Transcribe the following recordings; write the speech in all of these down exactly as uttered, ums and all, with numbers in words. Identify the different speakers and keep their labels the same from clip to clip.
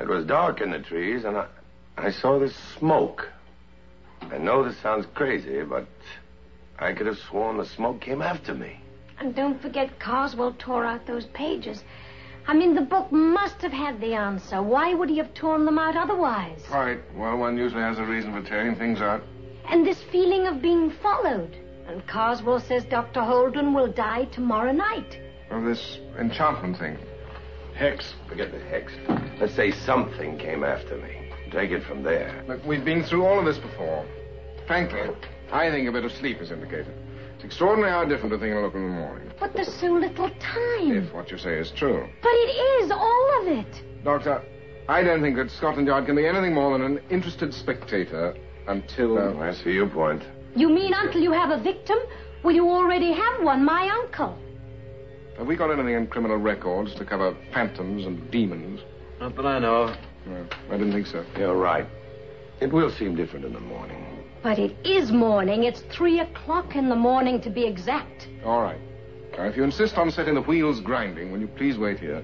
Speaker 1: It was dark in the trees, and I, I saw this smoke. I know this sounds crazy, but I could have sworn the smoke came after me.
Speaker 2: And don't forget Carswell tore out those pages. I mean, the book must have had the answer. Why would he have torn them out otherwise?
Speaker 3: Right. Well, one usually has a reason for tearing things out.
Speaker 2: And this feeling of being followed. And Carswell says Doctor Holden will die tomorrow night.
Speaker 3: Well, this enchantment thing. Hex.
Speaker 1: Forget the hex. Let's say something came after me. Take it from there.
Speaker 3: Look, we've been through all of this before. Frankly, I think a bit of sleep is indicated. It's extraordinary how different a thing will look in the morning.
Speaker 2: But there's so little time.
Speaker 3: If what you say is true.
Speaker 2: But it is, all of it.
Speaker 3: Doctor, I don't think that Scotland Yard can be anything more than an interested spectator until...
Speaker 1: Oh, I see your point.
Speaker 2: You mean until you have a victim? Well, you already have one, my uncle.
Speaker 3: Have we got anything in criminal records to cover phantoms and demons?
Speaker 4: Not that I know of.
Speaker 3: No, I didn't think so.
Speaker 1: You're right. It will seem different in the morning.
Speaker 2: But it is morning. It's three o'clock in the morning, to be exact.
Speaker 3: All right. Now, if you insist on setting the wheels grinding, will you please wait here?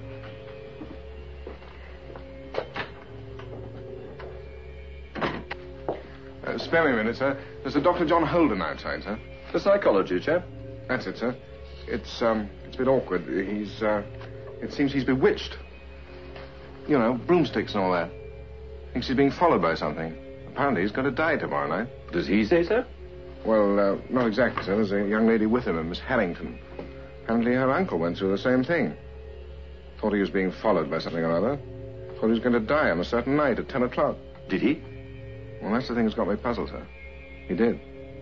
Speaker 3: Uh, spare me a minute, sir. There's a Doctor John Holden outside, sir.
Speaker 4: The psychology chap?
Speaker 3: That's it, sir. It's, um, it's a bit awkward. He's, uh, it seems he's bewitched. You know, broomsticks and all that. Thinks he's being followed by something. Apparently he's going to die tomorrow night.
Speaker 1: Does he say so?
Speaker 3: Well, uh, not exactly, sir. There's a young lady with him, a Miss Harrington. Apparently her uncle went through the same thing. Thought he was being followed by something or other. Thought he was going to die on a certain night at ten o'clock.
Speaker 1: Did he?
Speaker 3: Well, that's the thing that's got me puzzled, sir. He did.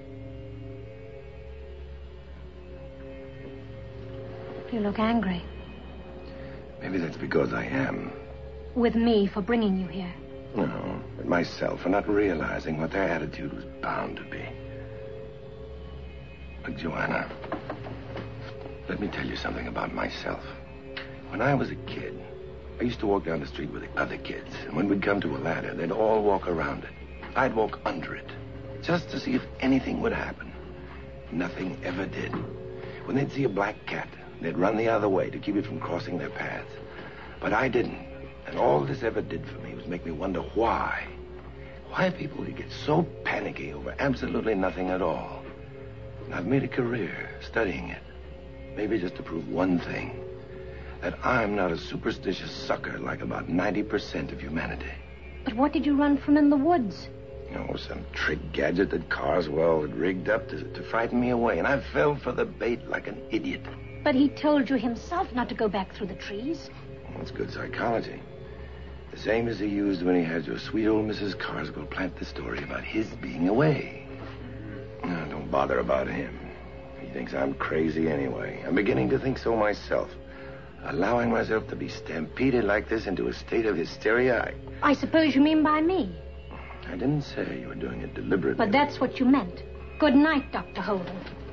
Speaker 2: You look angry.
Speaker 1: Maybe that's because I am.
Speaker 2: With me for bringing you here.
Speaker 1: No, at myself for not realizing what their attitude was bound to be. Look, Joanna, let me tell you something about myself. When I was a kid, I used to walk down the street with the other kids, and when we'd come to a ladder, they'd all walk around it. I'd walk under it, just to see if anything would happen. Nothing ever did. When they'd see a black cat, they'd run the other way to keep it from crossing their paths. But I didn't. And all this ever did for me was make me wonder why. Why people could get so panicky over absolutely nothing at all. And I've made a career studying it. Maybe just to prove one thing. That I'm not a superstitious sucker like about ninety percent of humanity.
Speaker 2: But what did you run from in the woods?
Speaker 1: You know, some trick gadget that Carswell had rigged up to, to frighten me away. And I fell for the bait like an idiot.
Speaker 2: But he told you himself not to go back through the trees.
Speaker 1: Well, it's good psychology. The same as he used when he had your sweet old Missus Carswell plant the story about his being away. No, don't bother about him. He thinks I'm crazy anyway. I'm beginning to think so myself. Allowing myself to be stampeded like this into a state of hysteria, I...
Speaker 2: I suppose you mean by me.
Speaker 1: I didn't say you were doing it deliberately.
Speaker 2: But that's what you meant. Good night, Doctor Holden.